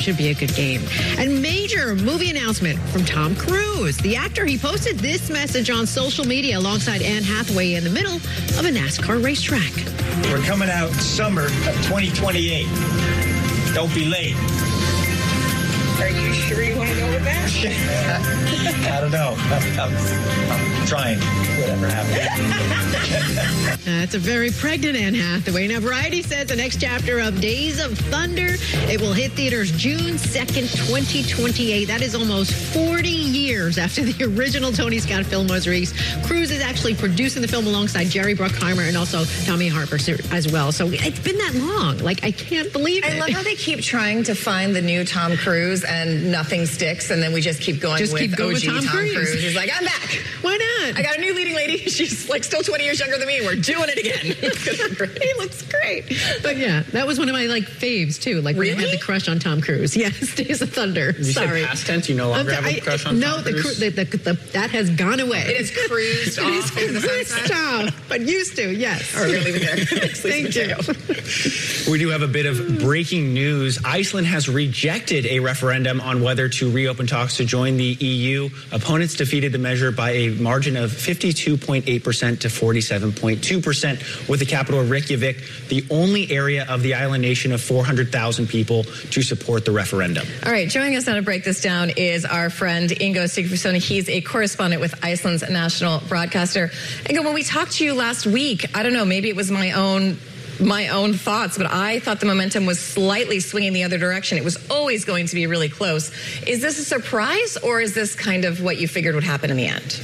should be a good game. And major movie announcement from Tom Cruise. The actor, he posted this message on social media alongside Anne Hathaway in the middle of a NASCAR racetrack. We're coming out summer of 2028. Don't be late. Are you sure you want to go with that? I don't know. I'm trying. Whatever happens. It's a very pregnant Anne Hathaway. Now, Variety says the next chapter of Days of Thunder, it will hit theaters June 2nd, 2028. That is almost 40 years after the original Tony Scott film was released. Cruise is actually producing the film alongside Jerry Bruckheimer and also Tommy Harper as well. So it's been that long. Like, I can't believe it. I love how they keep trying to find the new Tom Cruise and nothing sticks, and then we just keep going with OG Tom Cruise. He's like, I'm back. Why not? I got a new leading lady. She's like still 20 years younger than me. We're doing it again. He looks great. But yeah, that was one of my faves too. Like when I had the crush on Tom Cruise. Yes, Days of Thunder. You said past tense. You no longer have a crush on Tom Cruise? No, that has gone away. It is cruised off into the sunset. But used to, yes. All right, we're going to leave it there. Thank you. We do have a bit of breaking news. Iceland has rejected a referendum on whether to reopen talks to join the EU. Opponents defeated the measure by a margin of 52.8% to 47.2%, with the capital Reykjavik the only area of the island nation of 400,000 people to support the referendum. All right, joining us now to break this down is our friend Ingo Sigfusson. He's a correspondent with Iceland's national broadcaster. Ingo, when we talked to you last week, I don't know, maybe it was my own thoughts, but I thought the momentum was slightly swinging the other direction. It was always going to be really close. Is this a surprise, or is this kind of what you figured would happen in the end?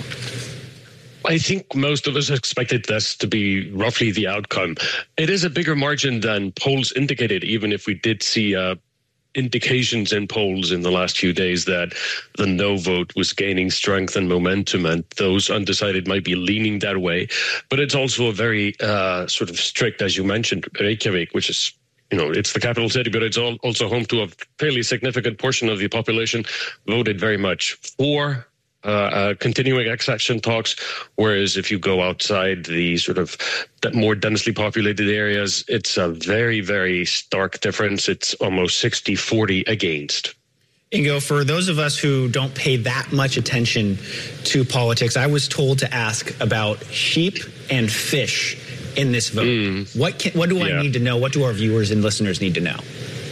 I think most of us expected this to be roughly the outcome. It is a bigger margin than polls indicated, even if we did see indications in polls in the last few days that the no vote was gaining strength and momentum, and those undecided might be leaning that way. But it's also a very sort of strict, as you mentioned, Reykjavik, which is, it's the capital city, but it's also home to a fairly significant portion of the population, voted very much for continuing accession talks, whereas if you go outside the sort of more densely populated areas, it's a very, very stark difference. It's almost 60-40 against. Ingo, for those of us who don't pay that much attention to politics, I was told to ask about sheep and fish in this vote. What do I need to know? What do our viewers and listeners need to know?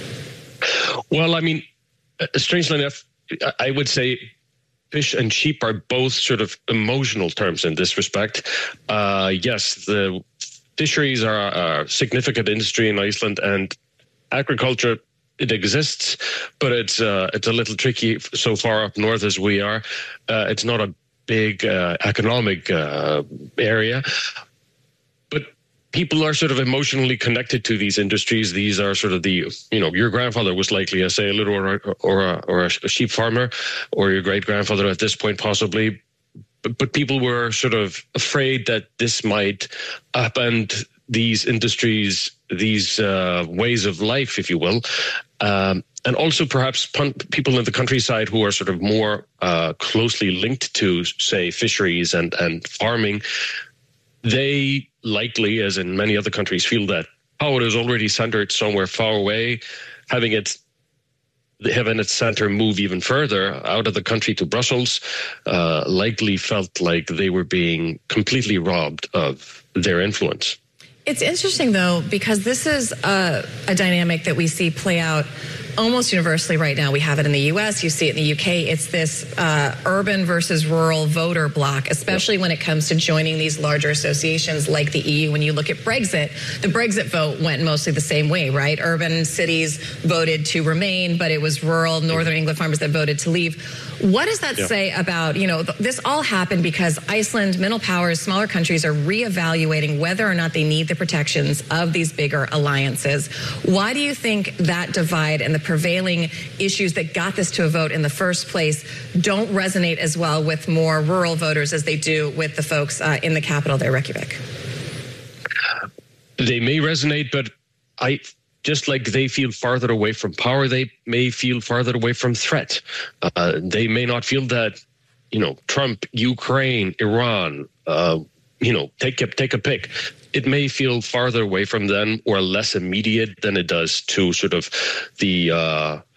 Well, I mean, strangely enough, I would say fish and sheep are both sort of emotional terms in this respect. Yes, the fisheries are a significant industry in Iceland, and agriculture, it exists, but it's a little tricky so far up north as we are. It's not a big economic area, but people are sort of emotionally connected to these industries. These are sort of your grandfather was likely a sailor or a sheep farmer, or your great grandfather at this point possibly. But people were sort of afraid that this might upend these industries, these ways of life, if you will. And also perhaps people in the countryside who are sort of more closely linked to, say, fisheries and farming. They likely, as in many other countries, feel that power is already centered somewhere far away. Having its center move even further out of the country to Brussels likely felt like they were being completely robbed of their influence. It's interesting, though, because this is a dynamic that we see play out almost universally right now. We have it in the U.S., you see it in the UK. It's this urban versus rural voter block, especially when it comes to joining these larger associations like the EU. When you look at Brexit, the Brexit vote went mostly the same way, right? Urban cities voted to remain, but it was rural Northern England farmers that voted to leave. What does that say about, this all happened because Iceland, middle powers, smaller countries are reevaluating whether or not they need the protections of these bigger alliances. Why do you think that divide and the prevailing issues that got this to a vote in the first place don't resonate as well with more rural voters as they do with the folks in the capital there, Reykjavik? They may resonate, but just like they feel farther away from power, they may feel farther away from threat. They may not feel that, Trump, Ukraine, Iran, take a pick. It may feel farther away from them or less immediate than it does to sort of the